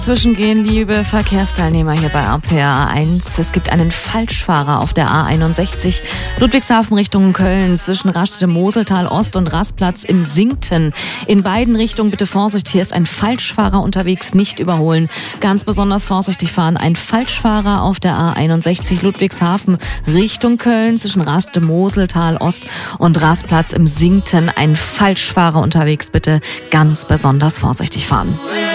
Zwischengehen, liebe Verkehrsteilnehmer hier bei RPR1. Es gibt einen Falschfahrer auf der A61 Ludwigshafen Richtung Köln zwischen Rastede-Moseltal Ost und Rastplatz im Sinkten. In beiden Richtungen bitte Vorsicht, hier ist ein Falschfahrer unterwegs, nicht überholen. Ganz besonders vorsichtig fahren. Ein Falschfahrer auf der A61 Ludwigshafen Richtung Köln zwischen Rastede-Moseltal Ost und Rastplatz im Sinkten. Ein Falschfahrer unterwegs, bitte ganz besonders vorsichtig fahren.